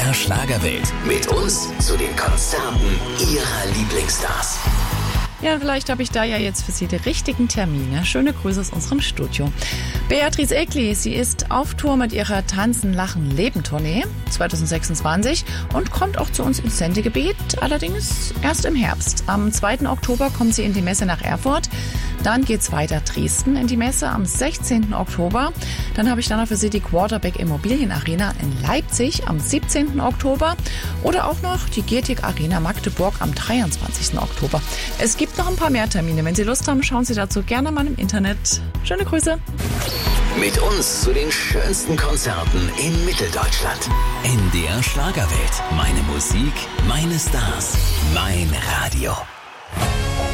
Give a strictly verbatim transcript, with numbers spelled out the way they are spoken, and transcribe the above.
der Schlagerwelt. Mit uns zu den Konzerten Ihrer Lieblingsstars. Ja, vielleicht habe ich da ja jetzt für Sie die richtigen Termine. Schöne Grüße aus unserem Studio. Beatrice Egli, sie ist auf Tour mit ihrer Tanzen, Lachen, Leben Tournee zwanzig sechsundzwanzig und kommt auch zu uns ins Sendegebiet, allerdings erst im Herbst. Am zweiten Oktober kommt sie in die Messe nach Erfurt. Dann geht's weiter Dresden in die Messe am sechzehnten Oktober. Dann habe ich dann noch für Sie die Quarterback Immobilien Arena in Leipzig am siebzehnten Oktober oder auch noch die Getik Arena Magdeburg am dreiundzwanzigsten Oktober. Es gibt noch ein paar mehr Termine. Wenn Sie Lust haben, schauen Sie dazu gerne mal im Internet. Schöne Grüße. Mit uns zu den schönsten Konzerten in Mitteldeutschland. N D R Schlagerwelt. Meine Musik, meine Stars, mein Radio.